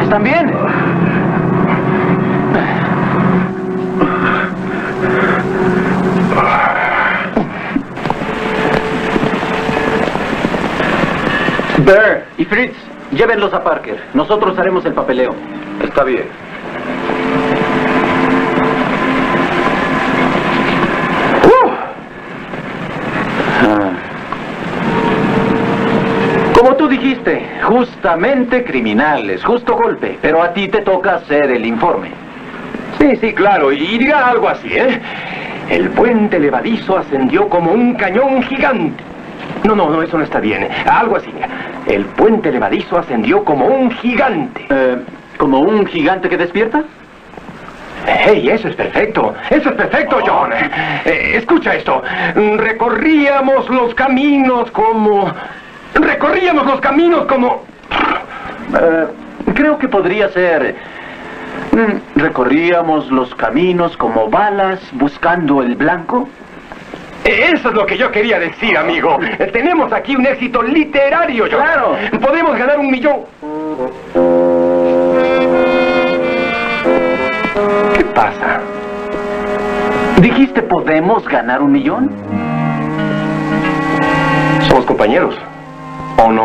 ¿Están bien? Bear y Fritz, llévenlos a Parker. Nosotros haremos el papeleo. Está bien. Como tú dijiste, justamente criminales, justo golpe. Pero a ti te toca hacer el informe. Sí, claro. Y diga algo así, ¿eh? El puente levadizo ascendió como un cañón gigante. No, eso no está bien. Algo así. El puente levadizo ascendió como un gigante. ¿Como un gigante que despierta? ¡Hey, eso es perfecto! ¡Eso es perfecto, John! Escucha esto. Recorríamos los caminos como... Creo que podría ser... recorríamos los caminos como balas buscando el blanco. Eso es lo que yo quería decir, amigo. Tenemos aquí un éxito literario, John. ¡Claro! Podemos ganar 1 millón. ¿Qué pasa? ¿Dijiste podemos ganar 1 millón? Somos compañeros, ¿o no?